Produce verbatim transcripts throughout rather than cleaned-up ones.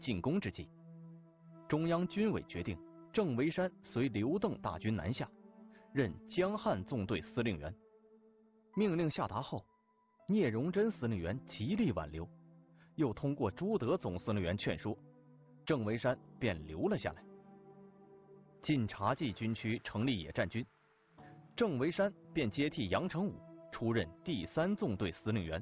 进攻之际，中央军委决定郑维山随刘邓大军南下，任江汉纵队司令员。命令下达后，聂荣臻司令员极力挽留，又通过朱德总司令员劝说，郑维山便留了下来。晋察冀军区成立野战军，郑维山便接替杨成武出任第三纵队司令员。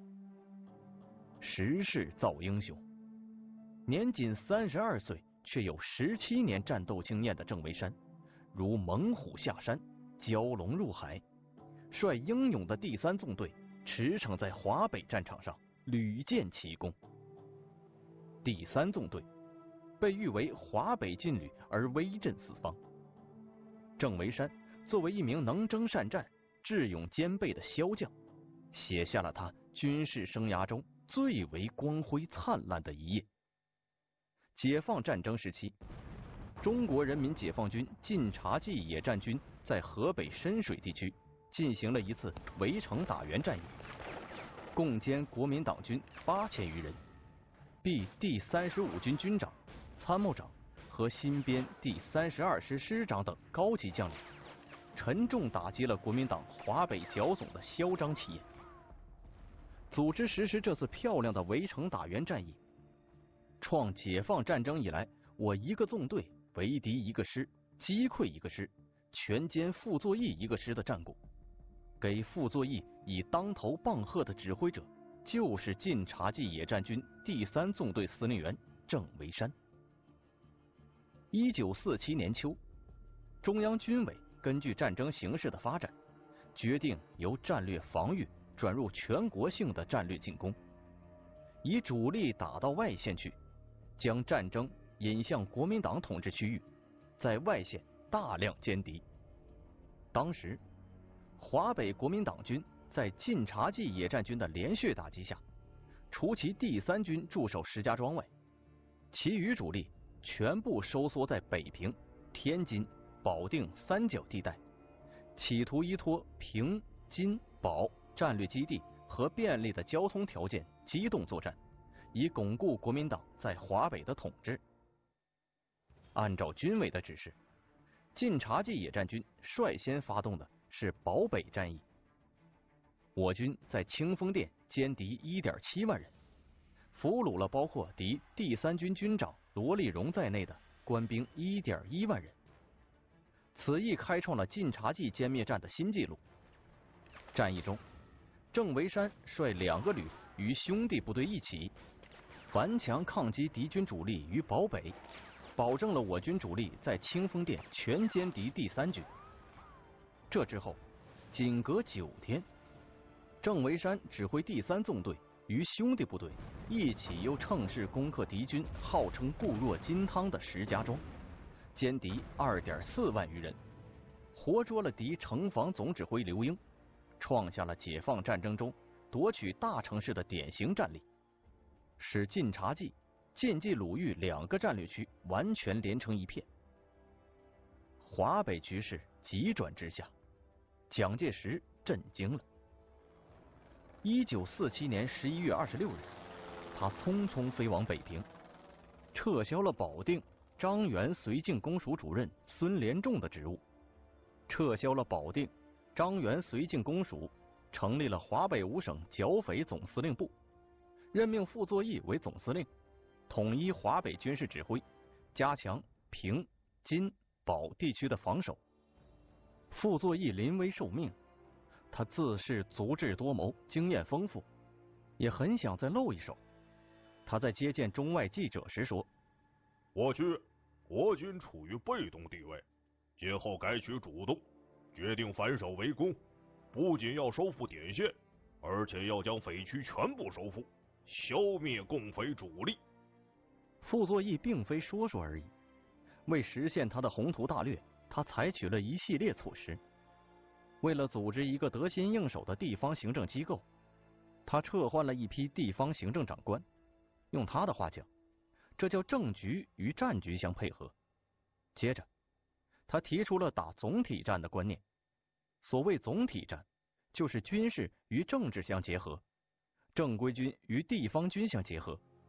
时势造英雄，年仅三十二岁却有十七年战斗经验的郑维山，如猛虎下山，蛟龙入海，率英勇的第三纵队驰骋在华北战场上，屡建奇功。第三纵队被誉为华北劲旅而威震四方。郑维山作为一名能征善战、智勇兼备的骁将，写下了他军事生涯中最为光辉灿烂的一页。解放战争时期，中国人民解放军晋察冀野战军在河北深水地区进行了一次围城打援战役，共歼国民党军八千余人，毙第三十五军军长、参谋长和新编第三十二师师长等高级将领，沉重打击了国民党华北剿总的嚣张气焰。组织实施这次漂亮的围城打援战役，创解放战争以来我一个纵队围敌一个师，击溃一个师，全歼傅作义一个师的战果。给傅作义以当头棒喝的指挥者，就是晋察冀野战军第三纵队司令员郑维山。一九四七年秋，中央军委根据战争形势的发展，决定由战略防御转入全国性的战略进攻，以主力打到外线去，将战争引向国民党统治区域，在外线大量歼敌。当时华北国民党军在晋察冀野战军的连续打击下，除其第三军驻守石家庄外，其余主力全部收缩在北平、天津、保定三角地带，企图依托平、津、保战略基地和便利的交通条件机动作战，以巩固国民党在华北的统治。按照军委的指示，晋察冀野战军率先发动的是保北战役。我军在清风店歼敌 一点七万人，俘虏了包括敌第三军军长罗立荣在内的官兵 一点一万人。此役开创了晋察冀歼灭战的新纪录。战役中，郑维山率两个旅与兄弟部队一起，顽强抗击敌军主力于保北，保证了我军主力在清风店全歼敌第三军。这之后，仅隔九天，郑维山指挥第三纵队与兄弟部队一起又乘势攻克敌军号称固若金汤的石家庄，歼敌 二点四万余人，活捉了敌城防总指挥刘英，创下了解放战争中夺取大城市的典型战例，使晋察冀、晋冀鲁豫两个战略区完全连成一片。华北局势急转直下，蒋介石震惊了。一九四七年十一月二十六日，他匆匆飞往北平，撤销了保定张园绥靖公署主任孙连仲的职务，撤销了保定张园绥靖公署，成立了华北五省剿匪总司令部，任命傅作义为总司令，统一华北军事指挥，加强平、津、保地区的防守。傅作义临危受命，他自恃足智多谋，经验丰富，也很想再露一手。他在接见中外记者时说： 我局国军处于被动地位，今后该取主动，决定反守为攻，不仅要收复点线，而且要将匪区全部收复，消灭共匪主力。 傅作义并非说说而已，为实现他的宏图大略，他采取了一系列措施。为了组织一个得心应手的地方行政机构，他撤换了一批地方行政长官，用他的话讲，这叫政局与战局相配合。接着他提出了打总体战的观念。所谓总体战，就是军事与政治相结合，正规军与地方军相结合，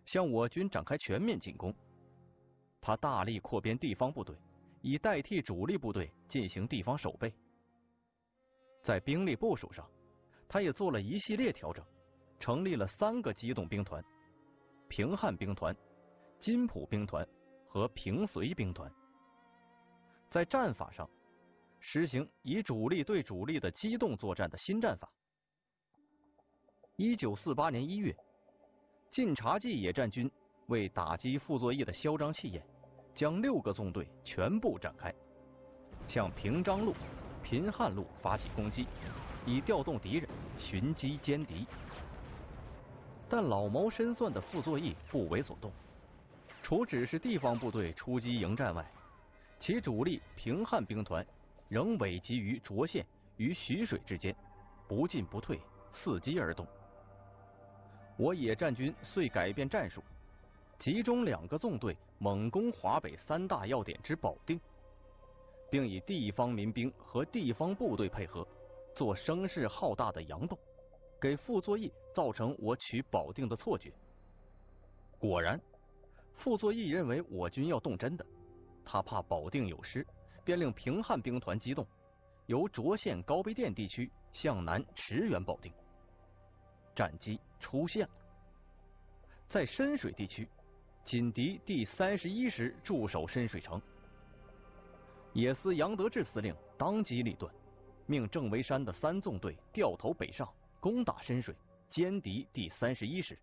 向我军展开全面进攻。他大力扩编地方部队，以代替主力部队进行地方守备。在兵力部署上，他也做了一系列调整，成立了三个机动兵团：平汉兵团、津浦兵团和平绥兵团。在战法上，实行以主力对主力的机动作战的新战法。一九四八年一月，晋察冀野战军为打击傅作义的嚣张气焰，将六个纵队全部展开，向平章路、平汉路发起攻击，以调动敌人寻机歼敌。但老谋深算的傅作义不为所动，除指示地方部队出击迎战外，其主力平汉兵团仍委集于涿县与徐水之间，不进不退，伺机而动。我野战军遂改变战术，集中两个纵队猛攻华北三大要点之保定，并以地方民兵和地方部队配合，做声势浩大的佯动，给傅作义造成我取保定的错觉。果然，傅作义认为我军要动真的，他怕保定有失，便令平汉兵团机动，由涿县高碑店地区向南驰援保定。战机出现了。在深水地区，锦敌第三十一师驻守深水城，野司杨得志司令当机立断，命郑维山的三纵队掉头北上，攻打深水，歼敌第三十一师。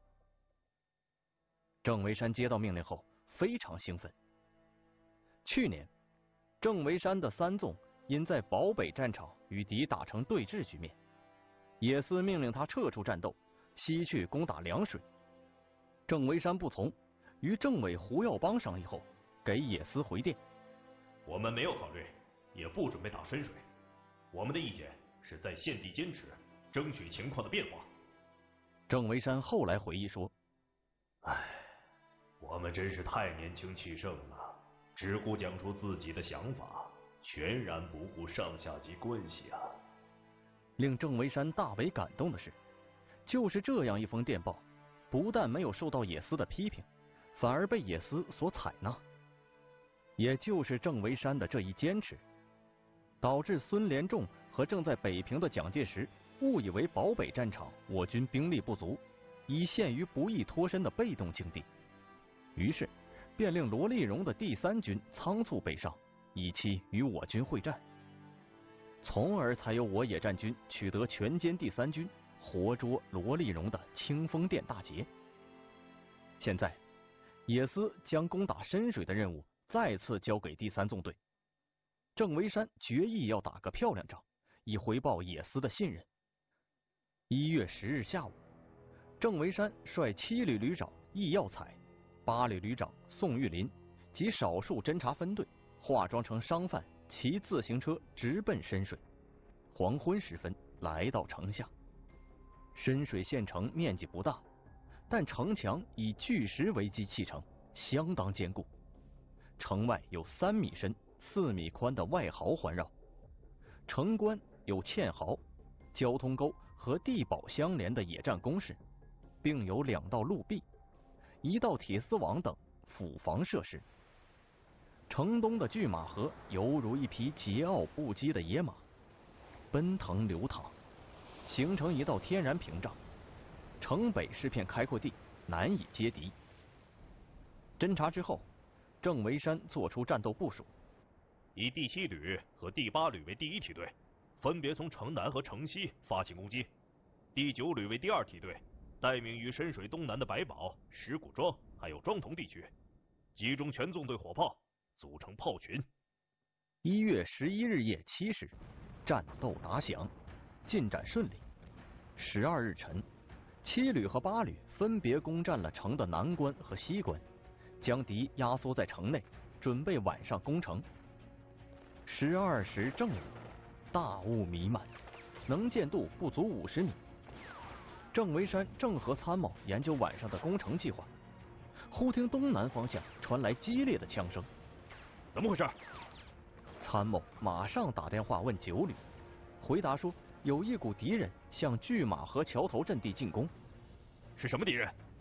郑维山接到命令后非常兴奋。去年，郑维山的三纵因在保北战场与敌打成对峙局面，野司命令他撤出战斗，西去攻打凉水。郑维山不从，与政委胡耀邦商议后，给野司回电： 我们没有考虑，也不准备打深水。我们的意见是在现地坚持，争取情况的变化。 郑维山后来回忆说： 唉，我们真是太年轻气盛了，只顾讲出自己的想法，全然不顾上下级关系啊。 令郑维山大为感动的是，就是这样一封电报，不但没有受到野司的批评，反而被野司所采纳。也就是郑维山的这一坚持，导致孙连仲和正在北平的蒋介石误以为保北战场我军兵力不足，已陷于不易脱身的被动境地，于是便令罗立荣的第三军仓促北上，以期与我军会战，从而才有我野战军取得全歼第三军，活捉罗立荣的清风店大捷。现在，野司将攻打深水的任务再次交给第三纵队，郑维山决意要打个漂亮仗，以回报野司的信任。一月十日下午，郑维山率七旅旅长易耀才、八旅旅长宋玉林及少数侦察分队，化妆成商贩，骑自行车直奔深水。黄昏时分，来到城下。深水县城面积不大，但城墙以巨石为基砌成，相当坚固。城外有三米深、四米宽的外壕环绕，城关有堑壕、交通沟和地堡相连的野战工事，并有两道路壁、一道铁丝网等辅防设施。城东的拒马河犹如一匹桀骜不羁的野马，奔腾流淌，形成一道天然屏障。城北是片开阔地，难以接敌。侦察之后，郑维山作出战斗部署， 以第七旅和第八旅为第一梯队，分别从城南和城西发起攻击；第九旅为第二梯队，待命于深水东南的白堡、石鼓庄还有庄同地区，集中全纵队火炮，组成炮群。 一月十一日夜七时，战斗打响，进展顺利。十二日晨，七旅和八旅分别攻占了城的南关和西关，将敌压缩在城内，准备晚上攻城。十二时正午，大雾弥漫，能见度不足五十米。郑维山正和参谋研究晚上的攻城计划，忽听东南方向传来激烈的枪声。 怎么回事？ 参谋马上打电话问九旅，回答说有一股敌人向拒马河桥头阵地进攻。 是什么敌人？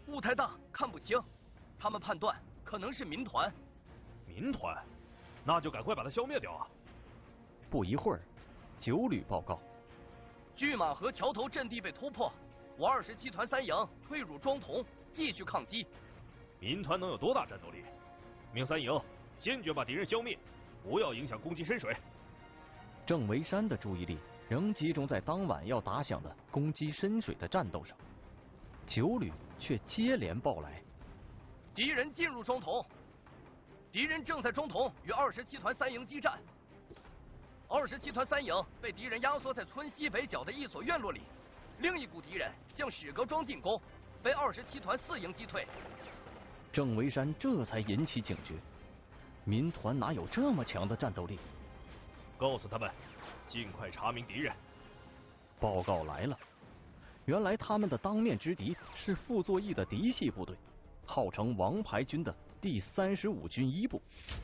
雾太大，看不清。他们判断可能是民团。 民团？那就赶快把它消灭掉啊！ 不一会儿，九旅报告： 拒马河桥头阵地被突破，我二十七团三营退入庄同，继续抗击。 民团能有多大战斗力？命三营坚决把敌人消灭，不要影响攻击深水。 郑维山的注意力仍集中在当晚要打响的攻击深水的战斗上，九旅却接连报来： 敌人进入庄同，敌人正在庄同与二十七团三营激战。二十七团三营被敌人压缩在村西北角的一所院落里，另一股敌人向史阁庄进攻，被二十七团四营击退。 郑维山这才引起警觉，民团哪有这么强的战斗力？ 告诉他们，尽快查明敌人。 报告来了，原来他们的当面之敌是傅作义的嫡系部队，号称王牌军的第三十五军一部。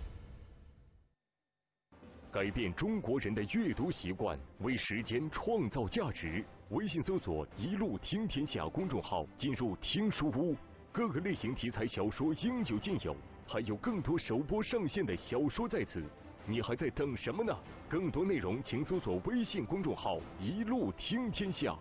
改变中国人的阅读习惯，为时间创造价值。微信搜索“一路听天下”公众号，进入听书屋，各个类型题材小说应有尽有，还有更多首播上线的小说在此。你还在等什么呢？更多内容请搜索微信公众号“一路听天下”。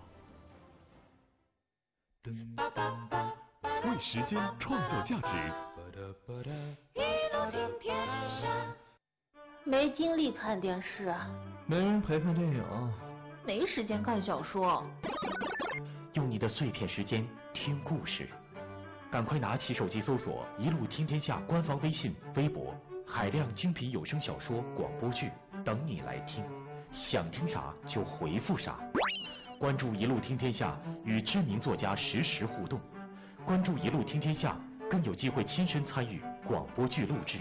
为时间创造价值。 一路听天下。没精力看电视， 没人陪看电影， 没时间看小说。 用你的碎片时间听故事，赶快拿起手机搜索“一路听天下”官方微信、微博，海量精品有声小说、广播剧等你来听。想听啥就回复啥。关注“一路听天下”，与知名作家实时互动。关注“一路听天下”，更有机会亲身参与广播剧录制。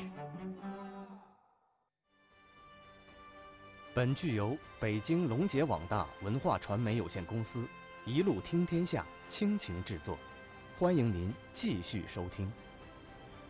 本剧由北京龙杰网大文化传媒有限公司一路听天下倾情制作，欢迎您继续收听。